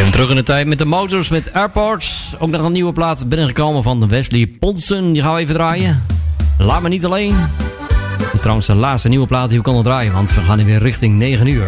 Even terug in de tijd met de Motors, met Airports. Ook nog een nieuwe plaat binnengekomen van Wesley Ponsen. Die gaan we even draaien. Laat me niet alleen. Dat is trouwens de laatste nieuwe plaat die we konden draaien, want we gaan weer richting 9 uur.